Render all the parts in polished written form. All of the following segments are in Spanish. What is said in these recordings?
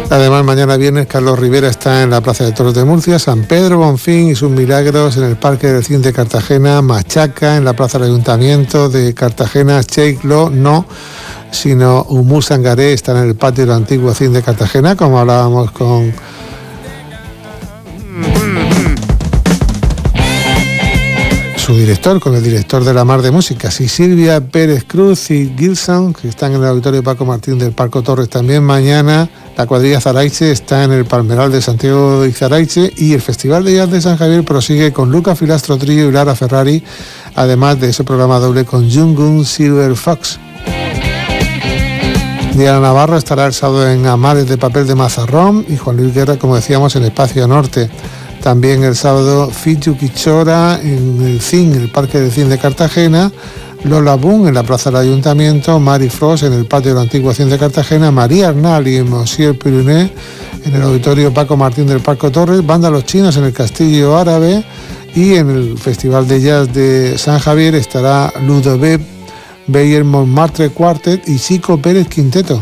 Además, mañana viernes Carlos Rivera está en la Plaza de Toros de Murcia, San Pedro Bonfín y sus milagros en el Parque del Cine de Cartagena, Machaca en la Plaza del Ayuntamiento de Cartagena, Cheiklo, no, sino Humú Sangaré está en el patio del antiguo Cine de Cartagena, como hablábamos con su director, con el director de la Mar de Músicas, y Silvia Pérez Cruz y Gilson, que están en el Auditorio Paco Martín del Parco Torres también mañana. La cuadrilla Zaraiche está en el Palmeral de Santiago de Zaraiche, y el Festival de Jazz de San Javier prosigue con Lucas Filastro Trillo y Lara Ferrari, además de ese programa doble con Jungun Silver Fox. Diana Navarro estará el sábado en Amares de Papel de Mazarrón y Juan Luis Guerra, como decíamos, en Espacio Norte. También el sábado Fichu Quichora en el CIN, el Parque del Cine de Cartagena, Lola Boom en la Plaza del Ayuntamiento, Mari Frost en el patio del antiguo Cine de Cartagena, María Arnal y Monsieur Pirunet en el Auditorio Paco Martín del Parco Torres, Banda Los Chinos en el Castillo Árabe, y en el Festival de Jazz de San Javier estará Ludovic Beyer Montmartre Quartet y Chico Pérez Quinteto.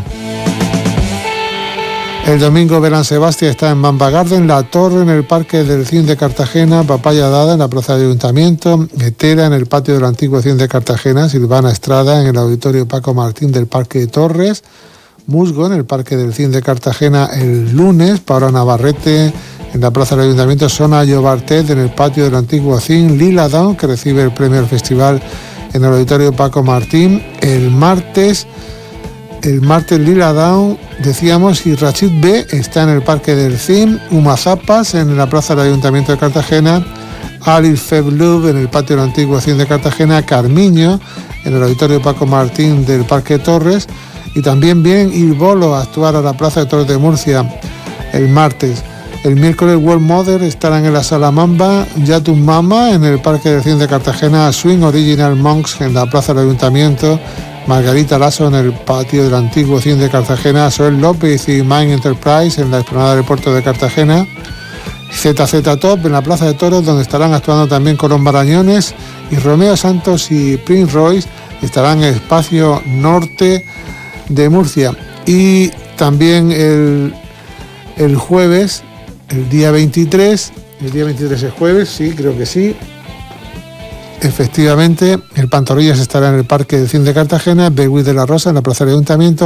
El domingo Belán Sebastián está en Mamba Garden, La Torre en el Parque del Cine de Cartagena, Papaya Dada en la Plaza del Ayuntamiento, Etera en el patio del antiguo Cine de Cartagena, Silvana Estrada en el Auditorio Paco Martín del Parque de Torres, Musgo en el Parque del Cine de Cartagena el lunes, Paula Navarrete en la Plaza del Ayuntamiento, Sona Llobartet en el patio del antiguo Cine, Lila Down, que recibe el premio al festival en el Auditorio Paco Martín el martes Lila Down, decíamos, y Rachid B está en el Parque del Cine, Humazapas en la Plaza del Ayuntamiento de Cartagena, Alice Feblub en el patio del antiguo Cine de Cartagena, Carmiño en el Auditorio Paco Martín del Parque Torres, y también vienen Il Bolo a actuar a la Plaza de Toros de Murcia el martes. El miércoles World Mother estarán en la Sala Mamba, Yatum Mama en el Parque del Cine de Cartagena, Swing Original Monks en la Plaza del Ayuntamiento, Margarita Lasso en el patio del antiguo Cine de Cartagena, Soel López y Mind Enterprise en la explanada del puerto de Cartagena, ZZ Top en la Plaza de Toros, donde estarán actuando también Colón Barañones, y Romeo Santos y Prince Royce estarán en el Espacio Norte de Murcia. Y también el jueves, el día 23 es jueves, sí, creo que sí. Efectivamente, el Pantorrillas estará en el Parque del Cine de Cartagena, Beguí de la Rosa en la Plaza del Ayuntamiento,